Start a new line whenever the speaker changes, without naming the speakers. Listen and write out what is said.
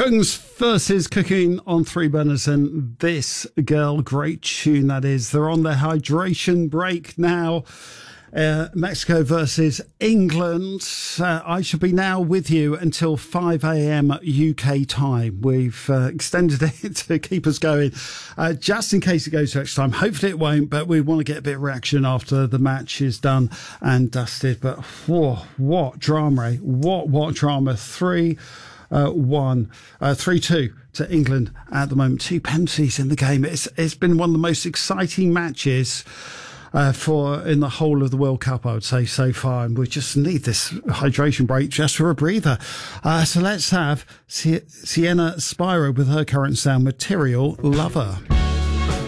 Bones versus Cooking on Three Burners, and This Girl, great tune that is. They're on their hydration break now. Mexico versus England. I shall be now with you until 5 a.m. UK time. We've extended it to keep us going, just in case it goes to extra time. Hopefully it won't, but we want to get a bit of reaction after the match is done and dusted. But whoa, what drama, eh? What drama. 3-2 to England at the moment. 2 penalties in the game. It's been one of the most exciting matches in the whole of the World Cup, I would say, so far, and we just need this hydration break just for a breather. So let's have Sienna Spiro with her current sound, Material Lover.